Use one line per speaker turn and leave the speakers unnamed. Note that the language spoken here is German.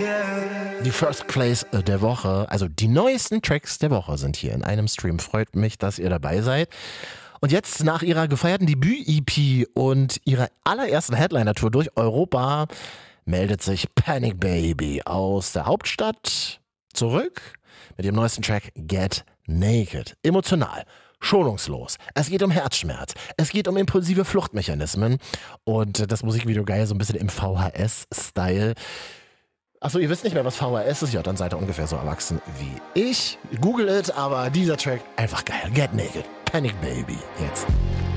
Die First Place der Woche, also die neuesten Tracks der Woche sind hier in einem Stream. Freut mich, dass ihr dabei seid. Und jetzt nach ihrer gefeierten Debüt-EP und ihrer allerersten Headliner-Tour durch Europa meldet sich Panic Baby aus der Hauptstadt zurück mit ihrem neuesten Track Get Naked. Emotional, schonungslos. Es geht um Herzschmerz. Es geht um impulsive Fluchtmechanismen und das Musikvideo geil, so ein bisschen im VHS-Style. Achso, ihr wisst nicht mehr, was VHS ist? Ja, dann seid ihr ungefähr so erwachsen wie ich. Google it, aber dieser Track einfach geil. Get Naked. Panic Baby. Jetzt.